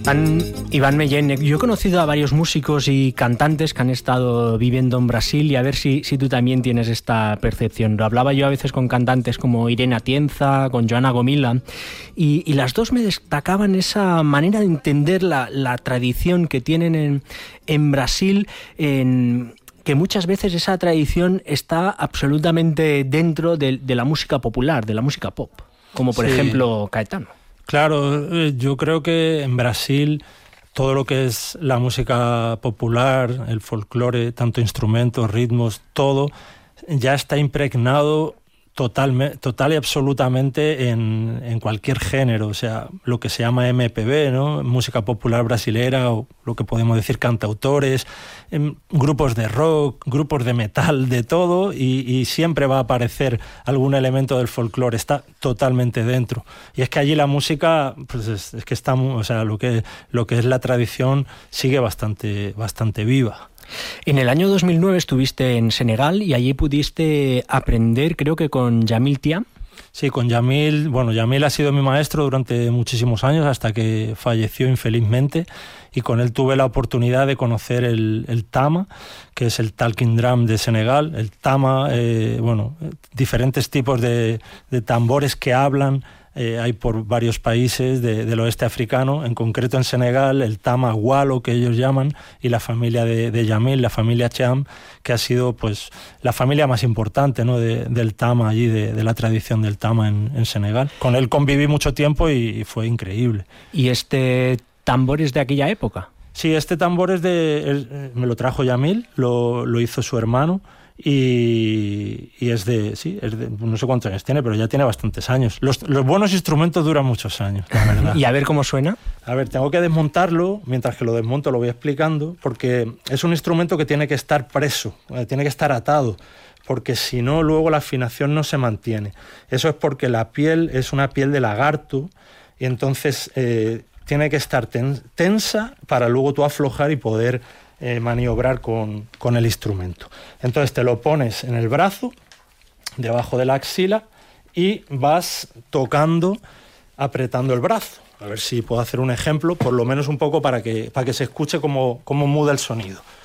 Iván Mellén, yo he conocido a varios músicos y cantantes que han estado viviendo en Brasil y a ver si tú también tienes esta percepción. Lo hablaba yo a veces con cantantes como Irene Atienza, con Joana Gomila, y las dos me destacaban esa manera de entender la tradición que tienen en Brasil, que muchas veces esa tradición está absolutamente dentro de la música popular, de la música pop, como por ejemplo Caetano. Claro, yo creo que en Brasil todo lo que es la música popular, el folclore, tanto instrumentos, ritmos, todo ya está impregnado total y absolutamente en cualquier género, o sea, lo que se llama MPB, ¿no? Música popular brasilera, o lo que podemos decir cantautores, grupos de rock, grupos de metal, de todo, y siempre va a aparecer algún elemento del folclore, está totalmente dentro. Y es que allí la música, pues es que está, o sea, lo que es la tradición sigue bastante viva. En el año 2009 estuviste en Senegal y allí pudiste aprender, creo que con Jamil Thiam. Sí, con Jamil. Bueno, Jamil ha sido mi maestro durante muchísimos años hasta que falleció infelizmente, y con él tuve la oportunidad de conocer el tama, que es el talking drum de Senegal. El tama, diferentes tipos de tambores que hablan. Hay por varios países del oeste africano, en concreto en Senegal, el tama Walo, que ellos llaman, y la familia de Jamil, la familia Thiam, que ha sido pues la familia más importante, ¿no? del tama allí, de la tradición del tama en Senegal. Con él conviví mucho tiempo y fue increíble. ¿Y este tambor es de aquella época? Sí, este tambor me lo trajo Jamil, lo hizo su hermano. Y es de no sé cuántos años tiene, pero ya tiene bastantes años. Los buenos instrumentos duran muchos años, la verdad. ¿Y a ver cómo suena? A ver, tengo que desmontarlo. Mientras que lo desmonto lo voy explicando, porque es un instrumento que tiene que estar preso, tiene que estar atado, porque si no, luego la afinación no se mantiene. Eso es porque la piel es una piel de lagarto, y entonces tiene que estar tensa para luego tú aflojar y poder maniobrar con el instrumento. Entonces te lo pones en el brazo, debajo de la axila, y vas tocando, apretando el brazo. A ver si puedo hacer un ejemplo, por lo menos un poco para que se escuche cómo muda el sonido.